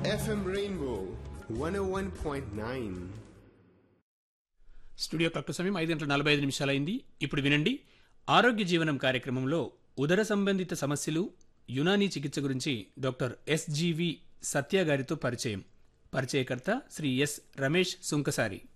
FM Rainbow 101.9. Studio clock సమయం 5:45 అయింది. ఇప్పుడు వినండి ఆరోగ్య జీవనం కార్యక్రమంలో ఉదర సంబంధిత సమస్యలు యునానీ చికిత్స గురించి డాక్టర్ SGV సత్య గారితో పరిచయం. పరిచయకర్త శ్రీ ఎస్ రమేష్ సుంకసారి.